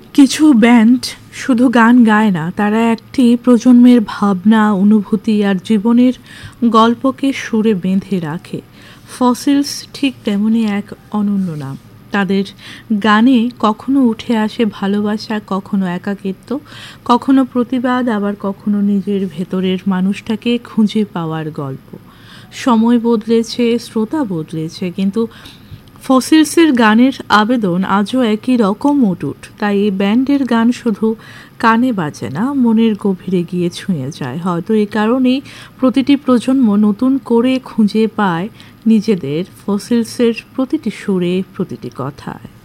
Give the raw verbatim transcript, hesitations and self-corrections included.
কিছু ব্যান্ড শুধু গান গায় না, তারা একটি প্রজন্মের ভাবনা, অনুভূতি আর জীবনের গল্পকে সুরে বেঁধে রাখে। ফসিলস ঠিক তেমনই এক অনন্য নাম। তাদের গানে কখনো উঠে আসে ভালোবাসা, কখনো একাকিত্ব, কখনো প্রতিবাদ, আবার কখনো নিজের ভেতরের মানুষটাকে খুঁজে পাওয়ার গল্প। সময় বদলেছে, শ্রোতা বদলেছে, কিন্তু ফসিলসের গানের আবেদন আজও একই রকম অটুট। তাই এই ব্যান্ডের গান শুধু কানে বাজে না, মনের গভীরে গিয়ে ছুঁয়ে যায়। হয়তো এই কারণেই প্রতিটি প্রজন্ম নতুন করে খুঁজে পায় নিজেদের ফসিলসের প্রতিটি সুরে, প্রতিটি কথায়।